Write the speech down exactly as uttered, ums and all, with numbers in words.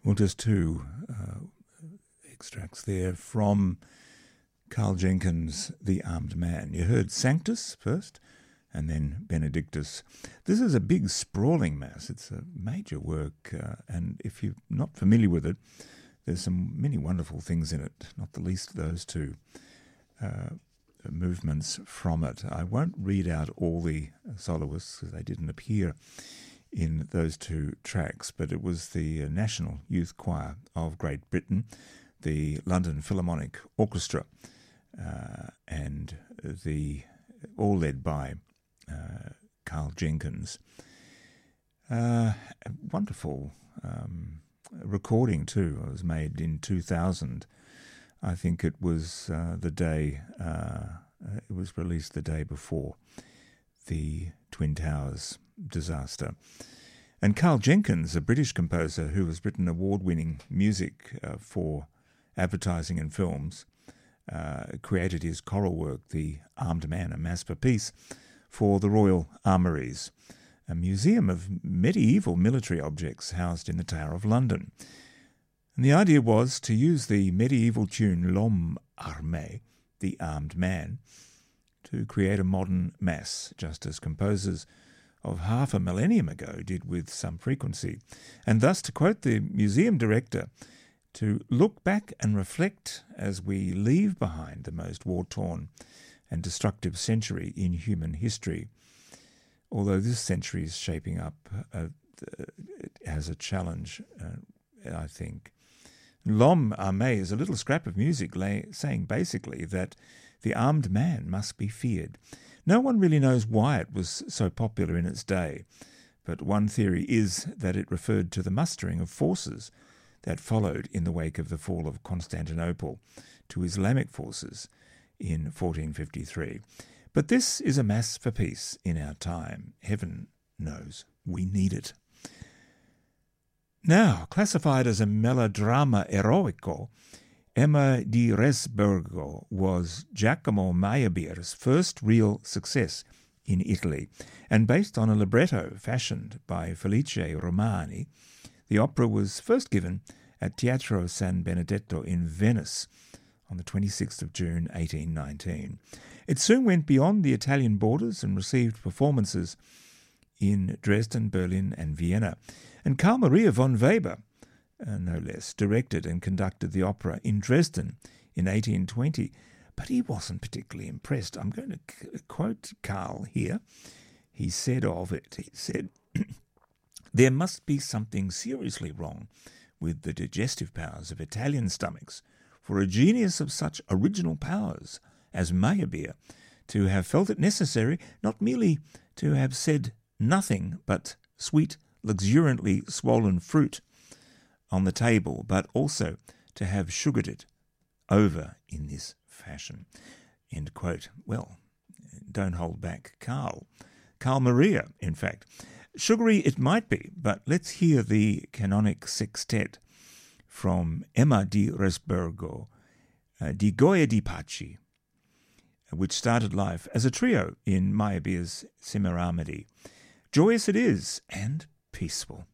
Well, just two uh, extracts there from Carl Jenkins' The Armed Man. You heard Sanctus first, and then Benedictus. This is a big, sprawling mass. It's a major work, uh, and if you're not familiar with it, there's some many wonderful things in it, not the least of those two uh, movements from it. I won't read out all the soloists, because they didn't appear in those two tracks, but it was the National Youth Choir of Great Britain, the London Philharmonic Orchestra, uh, and the all led by uh, Carl Jenkins. Uh, a wonderful um, recording too. It was made in two thousand. I think it was uh, the day, uh, it was released the day before the Twin Towers disaster. And Carl Jenkins, a British composer who has written award-winning music uh, for advertising and films, uh, created his choral work, The Armed Man, A Mass for Peace, for the Royal Armouries, a museum of medieval military objects housed in the Tower of London. And the idea was to use the medieval tune L'Homme Armé, The Armed Man, to create a modern mass, just as composers of half a millennium ago did with some frequency, and thus, to quote the museum director, to look back and reflect as we leave behind the most war-torn and destructive century in human history. Although this century is shaping up uh, as a challenge, uh, I think. L'Homme Armé is a little scrap of music lay, saying basically that the armed man must be feared. No one really knows why it was so popular in its day, but one theory is that it referred to the mustering of forces that followed in the wake of the fall of Constantinople to Islamic forces in fourteen fifty-three. But this is a mass for peace in our time. Heaven knows we need it. Now, classified as a melodrama eroico, Emma di Resburgo was Giacomo Meyerbeer's first real success in Italy, and based on a libretto fashioned by Felice Romani, the opera was first given at Teatro San Benedetto in Venice on the twenty-sixth of June eighteen nineteen. It soon went beyond the Italian borders and received performances in Dresden, Berlin and Vienna. And Carl Maria von Weber, uh, no less, directed and conducted the opera in Dresden in eighteen twenty, but he wasn't particularly impressed. I'm going to c- quote Carl here. He said of it, he said, "There must be something seriously wrong with the digestive powers of Italian stomachs for a genius of such original powers as Meyerbeer to have felt it necessary not merely to have said nothing but sweet, luxuriantly swollen fruit on the table, but also to have sugared it over in this fashion." End quote. Well, don't hold back, Carl. Carl Maria, in fact. Sugary it might be, but let's hear the canonic sextet from Emma di Resburgo, uh, Di Goya di Pace, which started life as a trio in Meyerbeer's Semiramide. Joyous it is, and peaceful.